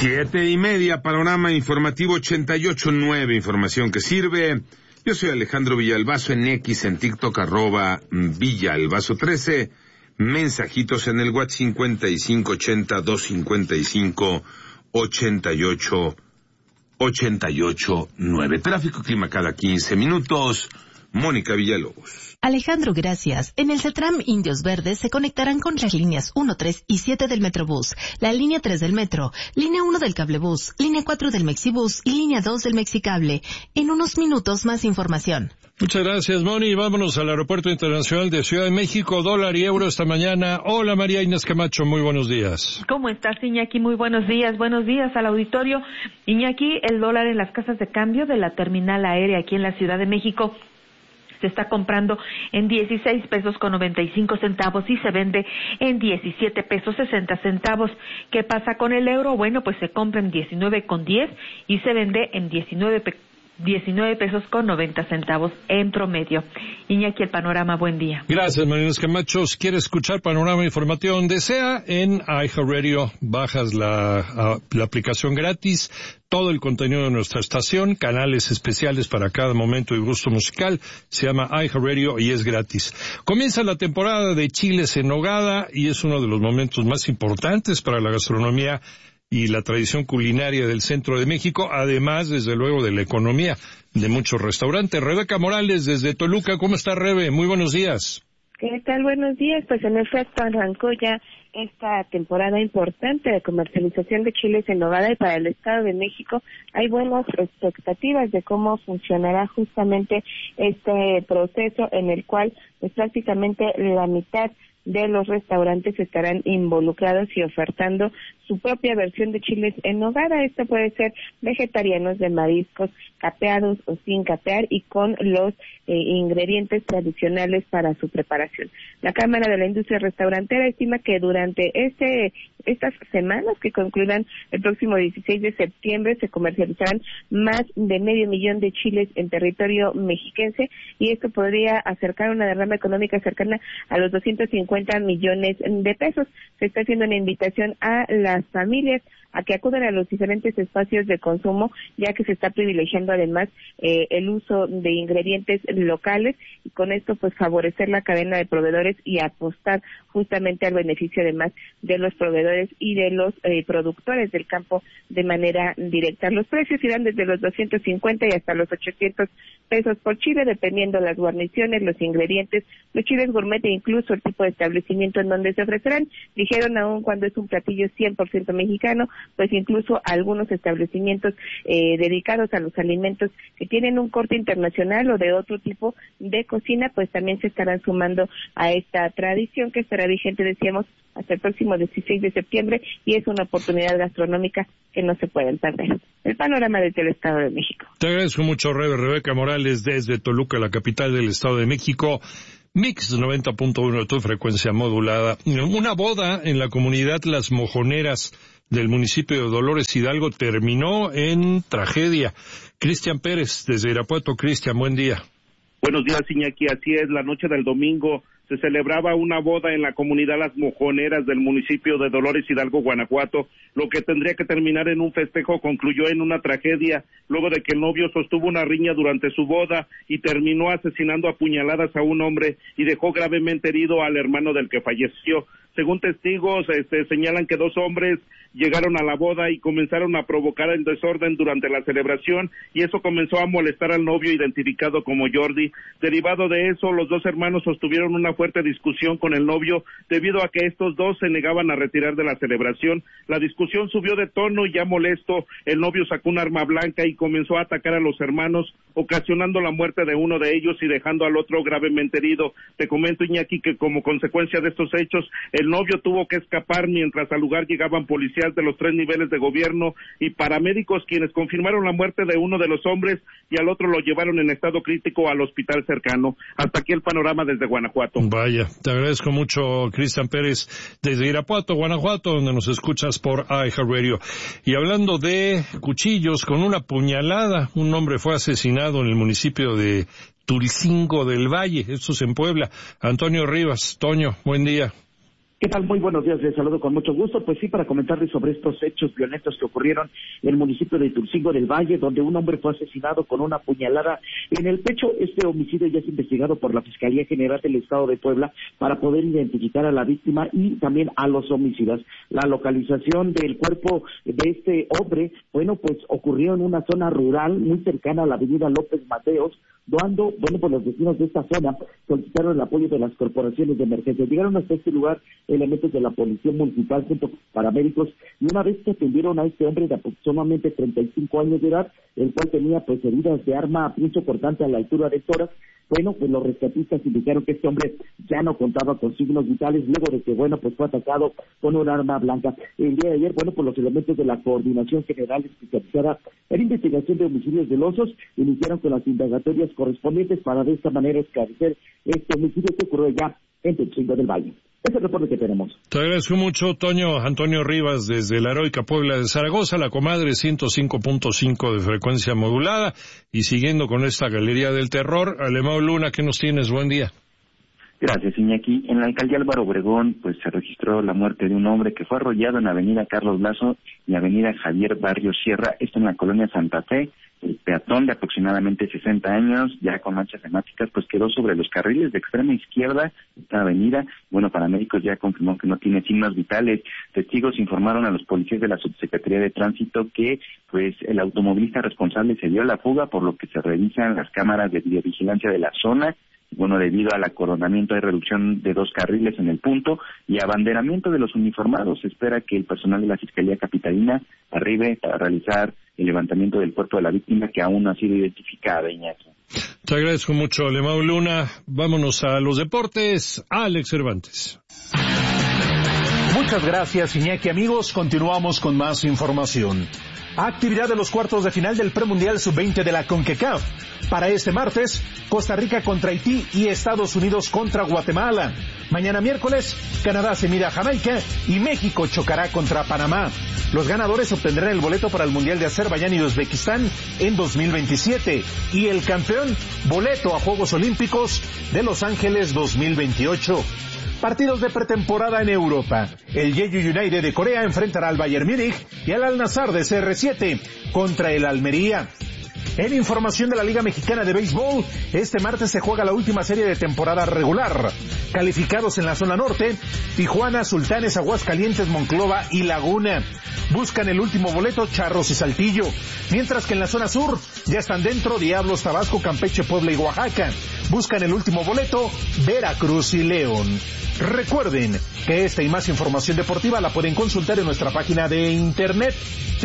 7:30, panorama informativo 88.9, información que sirve. Yo soy Alejandro Villalbazo en X, en TikTok, @Villalbazo13. Mensajitos en el WhatsApp 5580-255-88-9. Tráfico, clima cada 15 minutos. Mónica Villalobos. Alejandro, gracias. En el CETRAM Indios Verdes se conectarán con las líneas 1, 3 y 7 del Metrobús, la línea 3 del Metro, línea 1 del Cablebús, línea 4 del Mexibús y línea 2 del Mexicable. En unos minutos más información. Muchas gracias, Moni. Vámonos al Aeropuerto Internacional de Ciudad de México, dólar y euro esta mañana. Hola, María Inés Camacho, muy buenos días. ¿Cómo estás, Iñaki? Muy buenos días al auditorio. Iñaki, el dólar en las casas de cambio de la terminal aérea aquí en la Ciudad de México se está comprando en 16 pesos con 95 centavos y se vende en 17 pesos 60 centavos. ¿Qué pasa con el euro? Bueno, pues se compra en 19 con 10 y se vende en 19 pesos con 90 centavos en promedio. Iñaki, el panorama, buen día. Gracias, Marinos Camacho. Si quieres escuchar panorama informativo donde sea, en iHeartRadio bajas la aplicación gratis, todo el contenido de nuestra estación, canales especiales para cada momento y gusto musical, se llama iHeartRadio y es gratis. Comienza la temporada de chiles en nogada y es uno de los momentos más importantes para la gastronomía y la tradición culinaria del centro de México, además, desde luego, de la economía de muchos restaurantes. Rebeca Morales, desde Toluca. ¿Cómo está, Rebe? Muy buenos días. ¿Qué tal? Buenos días. Pues en efecto arrancó ya esta temporada importante de comercialización de chiles en nogada y para el Estado de México hay buenas expectativas de cómo funcionará justamente este proceso en el cual pues prácticamente la mitad de los restaurantes estarán involucrados y ofertando su propia versión de chiles en nogada. Esto puede ser vegetarianos, de mariscos, capeados o sin capear y con los ingredientes tradicionales para su preparación. La Cámara de la Industria Restaurantera estima que durante estas semanas que concluirán el próximo 16 de septiembre se comercializarán más de 500,000 de chiles en territorio mexiquense y esto podría acercar una derrama económica cercana a los 250 millones de pesos. Se está haciendo una invitación a las familias a que acudan a los diferentes espacios de consumo, ya que se está privilegiando además el uso de ingredientes locales y con esto pues favorecer la cadena de proveedores y apostar justamente al beneficio además de los proveedores y de los productores del campo de manera directa. Los precios irán desde los 250 y hasta los 800 pesos por chile, dependiendo las guarniciones, los ingredientes, los chiles gourmet e incluso el tipo de establecimiento en donde se ofrecerán. Dijeron aún cuando es un platillo 100% mexicano, pues incluso algunos establecimientos dedicados a los alimentos que tienen un corte internacional o de otro tipo de cocina, pues también se estarán sumando a esta tradición que estará vigente, decíamos, hasta el próximo 16 de septiembre y es una oportunidad gastronómica que no se pueden perder. El panorama desde el Estado de México. Te agradezco mucho, Rebeca Morales, desde Toluca, la capital del Estado de México. Mix 90.1 de tu frecuencia modulada. Una boda en la comunidad Las Mojoneras del municipio de Dolores Hidalgo terminó en tragedia. Cristian Pérez, desde Irapuato. Cristian, buen día. Buenos días, Iñaki. Así es, la noche del domingo se celebraba una boda en la comunidad Las Mojoneras del municipio de Dolores Hidalgo, Guanajuato. Lo que tendría que terminar en un festejo concluyó en una tragedia, luego de que el novio sostuvo una riña durante su boda y terminó asesinando a puñaladas a un hombre y dejó gravemente herido al hermano del que falleció. Según testigos, señalan que 2 hombres llegaron a la boda y comenzaron a provocar el desorden durante la celebración y eso comenzó a molestar al novio identificado como Jordi. Derivado de eso, los 2 hermanos sostuvieron una fuerte discusión con el novio debido a que estos 2 se negaban a retirar de la celebración. La discusión subió de tono y ya molesto, el novio sacó un arma blanca y comenzó a atacar a los hermanos, ocasionando la muerte de uno de ellos y dejando al otro gravemente herido. Te comento, Iñaki, que como consecuencia de estos hechos, el novio tuvo que escapar mientras al lugar llegaban policías de los 3 niveles de gobierno y paramédicos quienes confirmaron la muerte de uno de los hombres y al otro lo llevaron en estado crítico al hospital cercano. Hasta aquí el panorama desde Guanajuato. Vaya, te agradezco mucho, Cristian Pérez, desde Irapuato, Guanajuato, donde nos escuchas por iHeartRadio. Y hablando de cuchillos, con una puñalada, un hombre fue asesinado en el municipio de Turicingo del Valle, esto es en Puebla. Antonio Rivas, Toño, buen día. ¿Qué tal? Muy buenos días, les saludo con mucho gusto. Pues sí, para comentarles sobre estos hechos violentos que ocurrieron en el municipio de Ituancingo del Valle, donde un hombre fue asesinado con una puñalada en el pecho. Este homicidio ya es investigado por la Fiscalía General del Estado de Puebla para poder identificar a la víctima y también a los homicidas. La localización del cuerpo de este hombre, bueno, pues ocurrió en una zona rural muy cercana a la avenida López Mateos, cuando, pues los vecinos de esta zona solicitaron el apoyo de las corporaciones de emergencia. Llegaron hasta este lugar elementos de la Policía Municipal junto con paramédicos, y una vez que atendieron a este hombre de aproximadamente 35 años de edad, el cual tenía pues heridas de arma punzo cortante a la altura del tórax, bueno, pues los rescatistas indicaron que este hombre ya no contaba con signos vitales luego de que, bueno, pues fue atacado con un arma blanca. El día de ayer, bueno, pues los elementos de la Coordinación General Especializada en Investigación de Homicidios dolosos iniciaron con las indagatorias correspondientes para de esta manera esclarecer este homicidio que ocurrió ya en Ituancingo del Valle. Ese es el reporte que tenemos. Te agradezco mucho, Toño. Antonio Rivas, desde la heroica Puebla de Zaragoza, la comadre 105.5 de frecuencia modulada. Y siguiendo con esta galería del terror, Alemão Luna, ¿qué nos tienes? Buen día. Gracias, Iñaki. En la alcaldía Álvaro Obregón, pues se registró la muerte de un hombre que fue arrollado en avenida Carlos Lazo y avenida Javier Barrios Sierra, esto en la colonia Santa Fe. El peatón de aproximadamente 60 años, ya con manchas hemáticas, pues quedó sobre los carriles de extrema izquierda de esta avenida. Bueno, paramédicos ya confirmó que no tiene signos vitales. Testigos informaron a los policías de la Subsecretaría de Tránsito que, pues, el automovilista responsable se dio a la fuga, por lo que se revisan las cámaras de videovigilancia de la zona. Bueno, debido al acoronamiento hay reducción de 2 carriles en el punto y abanderamiento de los uniformados. Se espera que el personal de la Fiscalía Capitalina arribe para realizar el levantamiento del cuerpo de la víctima, que aún no ha sido identificada, Iñaki. Te agradezco mucho, Alemão Luna. Vámonos a los deportes. Alex Cervantes. Muchas gracias, Iñaki. Amigos, continuamos con más información. Actividad de los cuartos de final del Premundial Sub-20 de la CONCACAF. Para este martes, Costa Rica contra Haití y Estados Unidos contra Guatemala. Mañana miércoles, Canadá se mide a Jamaica y México chocará contra Panamá. Los ganadores obtendrán el boleto para el Mundial de Azerbaiyán y Uzbekistán en 2027. Y el campeón, boleto a Juegos Olímpicos de Los Ángeles 2028. Partidos de pretemporada en Europa. El Jeju United de Corea enfrentará al Bayern Múnich y al Al Nassr de CR7 contra el Almería. En información de la Liga Mexicana de Béisbol, este martes se juega la última serie de temporada regular. Calificados en la zona norte, Tijuana, Sultanes, Aguascalientes, Monclova y Laguna. Buscan el último boleto Charros y Saltillo. Mientras que en la zona sur ya están dentro Diablos, Tabasco, Campeche, Puebla y Oaxaca. Buscan el último boleto Veracruz y León. Recuerden que esta y más información deportiva la pueden consultar en nuestra página de internet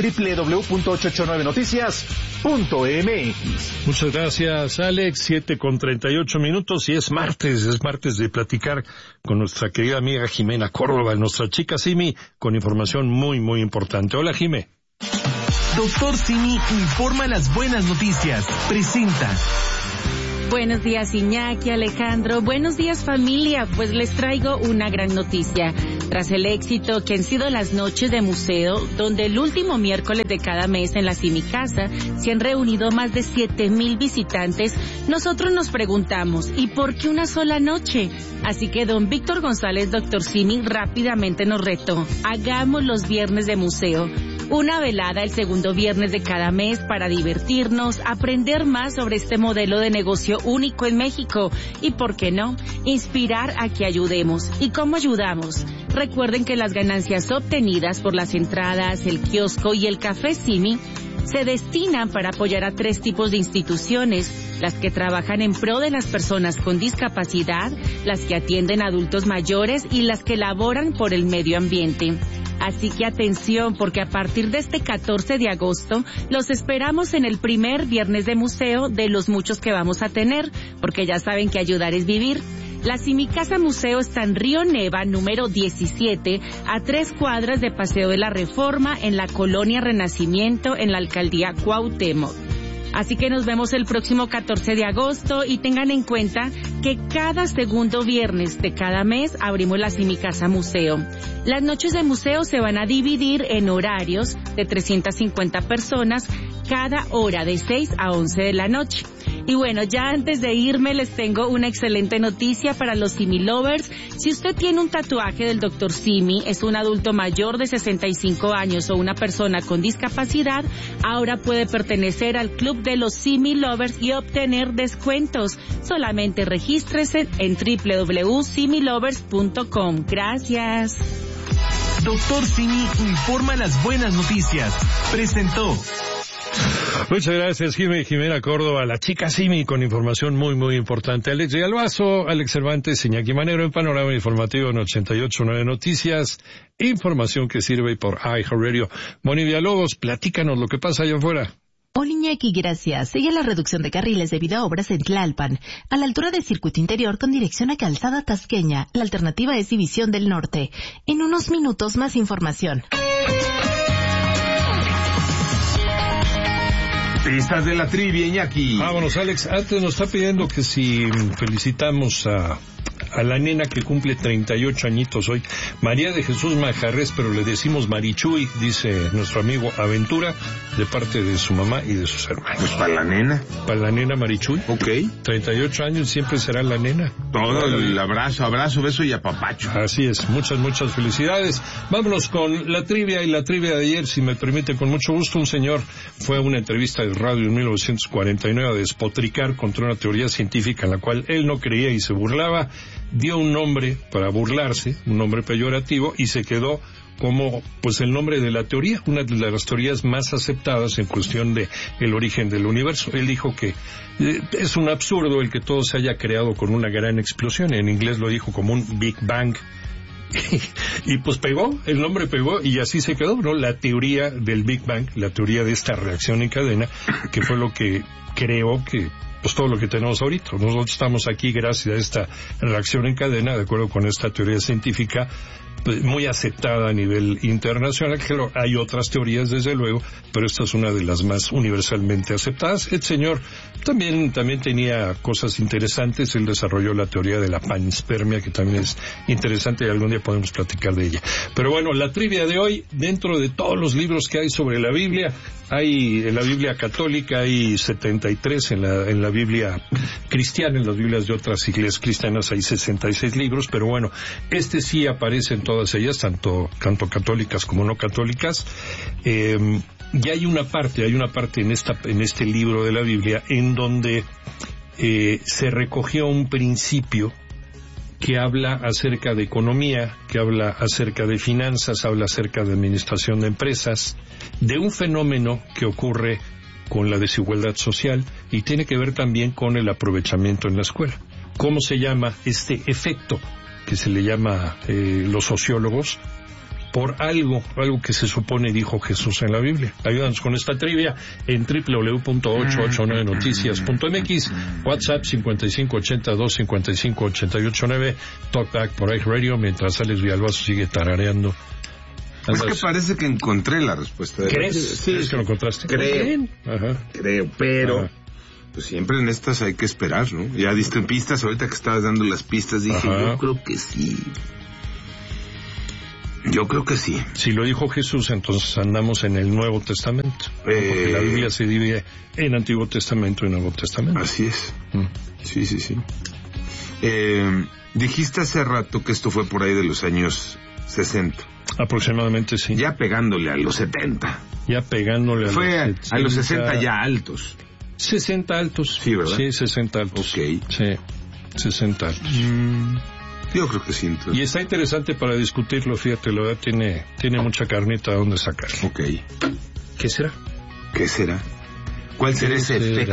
www.889noticias.mx. Muchas gracias, Alex. 7:38 y es martes de platicar con nuestra querida amiga Jimena Córdoba, nuestra chica Simi, con información muy, muy importante. Hola, Jimé. Doctor Simi informa las buenas noticias. Presenta. Buenos días, Iñaki, Alejandro. Buenos días, familia. Pues les traigo una gran noticia. Tras el éxito que han sido las noches de museo, donde el último miércoles de cada mes en la Simi Casa se han reunido más de 7,000 visitantes, nosotros nos preguntamos, ¿y por qué una sola noche? Así que don Víctor González, Doctor Simi, rápidamente nos retó. Hagamos los viernes de museo. Una velada el segundo viernes de cada mes para divertirnos, aprender más sobre este modelo de negocio único en México y, ¿por qué no?, inspirar a que ayudemos. ¿Y cómo ayudamos? Recuerden que las ganancias obtenidas por las entradas, el kiosco y el café Simi se destinan para apoyar a 3 tipos de instituciones: las que trabajan en pro de las personas con discapacidad, las que atienden a adultos mayores y las que laboran por el medio ambiente. Así que atención, porque a partir de este 14 de agosto los esperamos en el primer viernes de museo de los muchos que vamos a tener, porque ya saben que ayudar es vivir. La Simi Casa Museo está en Río Neva, número 17, a 3 cuadras de Paseo de la Reforma, en la Colonia Renacimiento, en la Alcaldía Cuauhtémoc. Así que nos vemos el próximo 14 de agosto y tengan en cuenta que cada segundo viernes de cada mes abrimos la Simi Casa Museo. Las noches de museo se van a dividir en horarios de 350 personas cada hora de 6 a 11 de la noche. Y bueno, ya antes de irme les tengo una excelente noticia para los Simi Lovers. Si usted tiene un tatuaje del Dr. Simi, es un adulto mayor de 65 años o una persona con discapacidad, ahora puede pertenecer al club de los Simi Lovers y obtener descuentos. Solamente regístrese en www.similovers.com. Gracias. Dr. Simi informa las buenas noticias. Presentó. Muchas gracias, Jimena Córdoba, la chica Simi, con información muy, muy importante. Alex Villalbazo, Alex Cervantes, Iñaki Manero, en Panorama Informativo en 88.9 Noticias. Información que sirve por iHeartRadio. Moni Villalobos, platícanos lo que pasa allá afuera. Hola, Iñaki, gracias. Sigue la reducción de carriles debido a obras en Tlalpan, a la altura del circuito interior con dirección a Calzada Tasqueña. La alternativa es División del Norte. En unos minutos más información. Pistas de la trivia, Iñaki. Vámonos, Alex. Antes nos está pidiendo que si felicitamos a la nena que cumple 38 añitos hoy, María de Jesús Majarres, pero le decimos Marichuy, dice nuestro amigo Aventura, de parte de su mamá y de sus hermanos. Pues para la nena. Para la nena Marichuy. Ok. 38 años siempre será la nena. Todo el abrazo, beso y apapacho. Así es, muchas felicidades. Vámonos con la trivia, y la trivia de ayer, si me permite, con mucho gusto. Un señor fue a una entrevista de radio en 1949 a despotricar contra una teoría científica en la cual él no creía y se burlaba. Dio un nombre para burlarse, un nombre peyorativo, y se quedó como pues el nombre de la teoría, una de las teorías más aceptadas en cuestión de el origen del universo. Él dijo que es un absurdo el que todo se haya creado con una gran explosión. En inglés lo dijo como un Big Bang. Y pues pegó, el nombre pegó y así se quedó, ¿no? La teoría del Big Bang, la teoría de esta reacción en cadena, que fue lo que creó que pues todo lo que tenemos ahorita. Nosotros estamos aquí gracias a esta reacción en cadena, de acuerdo con esta teoría científica, pues, muy aceptada a nivel internacional. Claro, hay otras teorías, desde luego, pero esta es una de las más universalmente aceptadas. El señor también tenía cosas interesantes. Él desarrolló la teoría de la panspermia, que también es interesante y algún día podemos platicar de ella. Pero bueno, la trivia de hoy, dentro de todos los libros que hay sobre la Biblia, hay en la Biblia católica, hay 73, en la Biblia cristiana, en las Biblias de otras iglesias cristianas hay 66 libros, pero bueno, este sí aparece en todas ellas, tanto católicas como no católicas. Y hay una parte en este libro de la Biblia en donde se recogió un principio que habla acerca de economía, que habla acerca de finanzas, habla acerca de administración de empresas, de un fenómeno que ocurre con la desigualdad social y tiene que ver también con el aprovechamiento en la escuela. ¿Cómo se llama este efecto que se le llama los sociólogos? Por algo que se supone dijo Jesús en la Biblia. Ayúdanos con esta trivia en www.889noticias.mx, WhatsApp 5582-558889, Talkback por iHeartRadio, mientras Alex Villalbazo sigue tarareando. Es que parece que encontré la respuesta. ¿Crees? Sí, ¿Crees que lo encontraste? Creo, pero... Ajá. Pues siempre en estas hay que esperar, ¿no? Ya diste pistas, ahorita que estabas dando las pistas dije, yo creo que sí. Yo creo que sí. Si lo dijo Jesús, entonces andamos en el Nuevo Testamento. Porque la Biblia se divide en Antiguo Testamento y Nuevo Testamento. Así es. Sí. Dijiste hace rato que esto fue por ahí de los años 60. Aproximadamente, sí. Ya pegándole a los 70. Ya pegándole a fue los 70. A los 60 ya altos. 60 altos. Sí, ¿verdad? Sí, 60 altos. Ok. Sí, 60 altos. Yo creo que sí. Entonces. Y está interesante para discutirlo, fíjate, la verdad tiene mucha carnita a donde sacar. Ok. ¿Qué será? ¿Qué será? ¿Cuál será ese efecto?